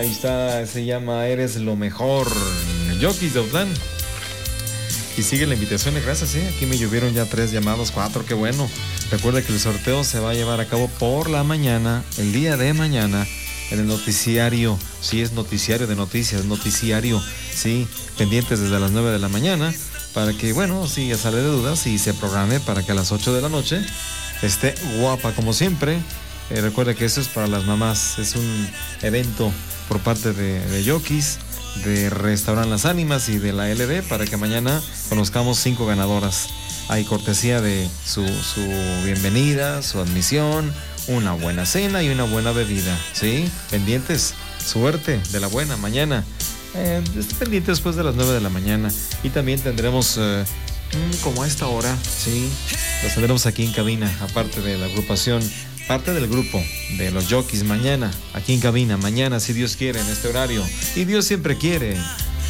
Ahí está, se llama Eres lo Mejor. Jockeys de Autlán. Y sigue la invitación, gracias, aquí me llovieron ya 3 llamados, 4, qué bueno. Recuerda que el sorteo se va a llevar a cabo por la mañana, el día de mañana, en el noticiario. Sí, es noticiario de noticias, noticiario, sí, pendientes desde las 9 de la mañana, para que, bueno, sí, ya sale de dudas y se programe para que a las 8 de la noche esté guapa como siempre. Recuerda que eso es para las mamás, es un evento por parte de Jockeys, de Restaurant Las Ánimas y de la LD, para que mañana conozcamos 5 ganadoras. Hay cortesía de su bienvenida, su admisión, una buena cena y una buena bebida, ¿sí? Pendientes, suerte de la buena mañana. Pendientes después de las 9 de la mañana. Y también tendremos, como a esta hora, ¿sí? Los tendremos aquí en cabina, aparte de la agrupación, parte del grupo de los Jockeys mañana, aquí en cabina, mañana, si Dios quiere, en este horario. Y Dios siempre quiere.